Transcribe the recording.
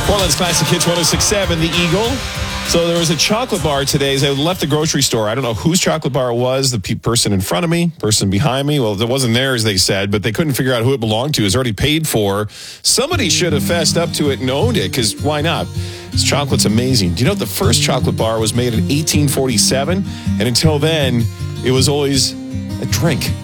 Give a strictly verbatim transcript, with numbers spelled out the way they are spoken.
Portland's Classic Hits one oh six point seven, The Eagle. So there was a chocolate bar today as I left the grocery store. I don't know whose chocolate bar it was, the pe- person in front of me, person behind me. Well, it wasn't theirs, they said, but they couldn't figure out who it belonged to. It was already paid for. Somebody should have fessed up to it and owned it, because why not? This chocolate's amazing. Do you know the first chocolate bar was made in eighteen forty-seven? And until then, it was always a drink.